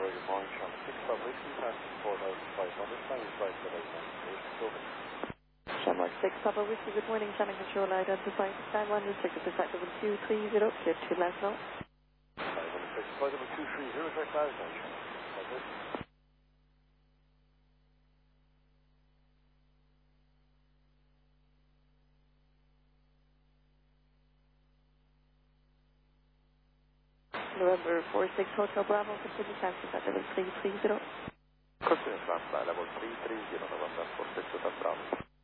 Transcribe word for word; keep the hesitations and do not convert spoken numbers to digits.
very good morning, Sherman six Papa Whiskey, passing four thousand five hundred, Spanish flight for eight nine eight, over. Shamrock six Papa Whiskey, good morning, Shannon Control, identify stand one, restricted to flight level two three zero, clear to last now. Flight level six, flight level two three zero, direct flight attention. Over. November four six Hotel Bravo, continue cancel flight level three three zero. Continue flight level three three zero, November four six Hotel Bravo.